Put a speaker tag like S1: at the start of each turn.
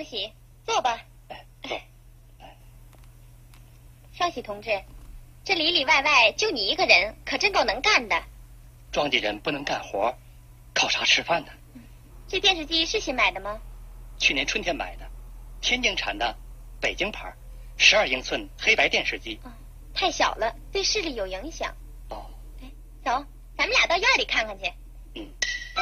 S1: 喜，坐吧。
S2: 坐。
S1: 双喜同志，这里里外外就你一个人，可真够能干的。
S2: 庄稼人不能干活，靠啥吃饭呢？
S1: 这电视机是新买的吗？
S2: 去年春天买的，天津产的，北京牌，12英寸黑白电视机。
S1: 太小了，对视力有影响。
S2: 哦。
S1: 哎，走，咱们俩到院里看看去。
S2: 嗯。